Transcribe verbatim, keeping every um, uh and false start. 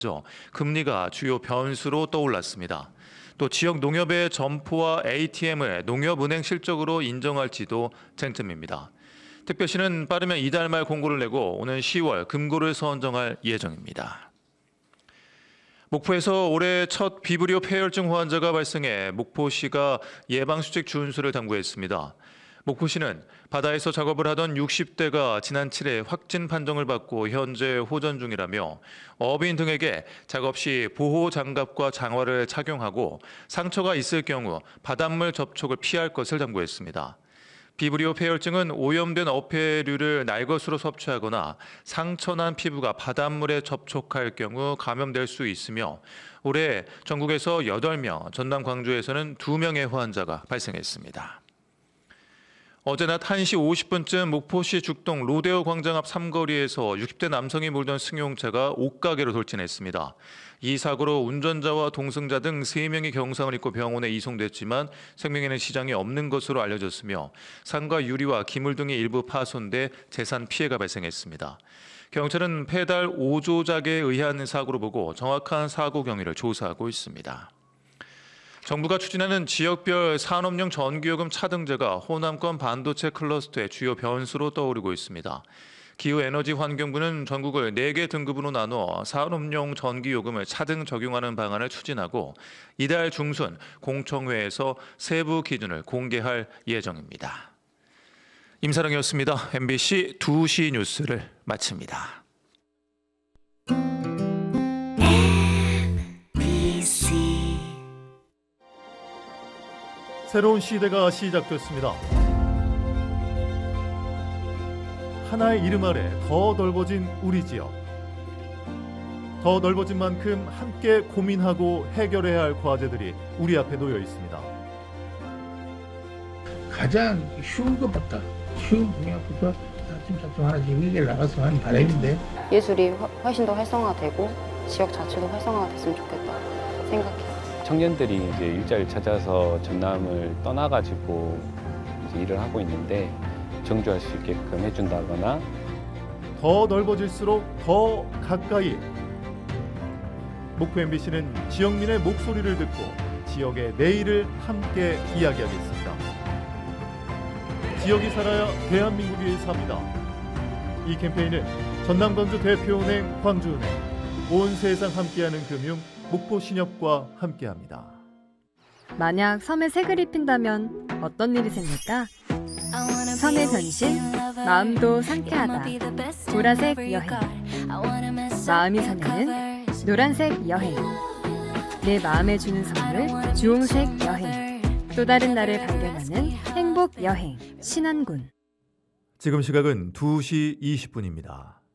금리가 주요 변수로 떠올랐습니다. 또 지역 농협의 점포와 에이티엠을 농협은행 실적으로 인정할지도 쟁점입니다. 특별시는 빠르면 이달 말 공고를 내고 오는 시월 금고를 선정할 예정입니다. 목포에서 올해 첫 비브리오 폐혈증 환자가 발생해 목포시가 예방수칙 준수를 당부했습니다. 목포시는 바다에서 작업을 하던 육십 대가 지난 칠 일 확진 판정을 받고 현재 호전 중이라며 어민 등에게 작업 시 보호 장갑과 장화를 착용하고 상처가 있을 경우 바닷물 접촉을 피할 것을 당부했습니다. 비브리오 폐혈증은 오염된 어패류를 날것으로 섭취하거나 상처난 피부가 바닷물에 접촉할 경우 감염될 수 있으며 올해 전국에서 여덟 명, 전남 광주에서는 두 명의 환자가 발생했습니다. 어제 낮 한 시 오십 분쯤 목포시 죽동 로데오 광장 앞 삼거리에서 육십 대 남성이 몰던 승용차가 옷가게로 돌진했습니다. 이 사고로 운전자와 동승자 등 세 명이 경상을 입고 병원에 이송됐지만 생명에는 지장이 없는 것으로 알려졌으며 상가 유리와 기물 등이 일부 파손돼 재산 피해가 발생했습니다. 경찰은 페달 오 조작에 의한 사고로 보고 정확한 사고 경위를 조사하고 있습니다. 정부가 추진하는 지역별 산업용 전기요금 차등제가 호남권 반도체 클러스터의 주요 변수로 떠오르고 있습니다. 기후에너지환경부는 전국을 네 개 등급으로 나눠 산업용 전기요금을 차등 적용하는 방안을 추진하고 이달 중순 공청회에서 세부 기준을 공개할 예정입니다. 임사랑이었습니다. 엠비씨 두 시 뉴스를 마칩니다. 새로운 시대가 시작됐습니다. 하나의 이름 아래 더 넓어진 우리 지역. 더 넓어진 만큼 함께 고민하고 해결해야 할 과제들이 우리 앞에 놓여 있습니다. 가장 쉬운 것부터, 쉬운 분야부터 차츰차츰 하나씩 해결 나가서 하는 바람인데 예술이 훨씬 더 활성화되고 지역 자체도 활성화가 됐으면 좋겠다 생각해요. 청년들이 이제 일자리를 찾아서 전남을 떠나가지고 이제 일을 하고 있는데 정주할 수 있게끔 해준다거나 더 넓어질수록 더 가까이. 목포 엠비씨는 지역민의 목소리를 듣고 지역의 내일을 함께 이야기하겠습니다. 지역이 살아야 대한민국이 삽니다. 이 캠페인은 전남 광주 대표은행, 광주은행, 온 세상 함께하는 금융 목포신협과 함께합니다. 만약 섬에 색을 입힌다면 어떤 일이 생길까? 섬의 변신, 마음도 상쾌하다. 보라색 여행. 마음이 설레는 노란색 여행. 내 마음에 주는 선물, 주홍색 여행. 또 다른 나를 발견하는 행복 여행. 신안군. 지금 시각은 두 시 이십 분입니다.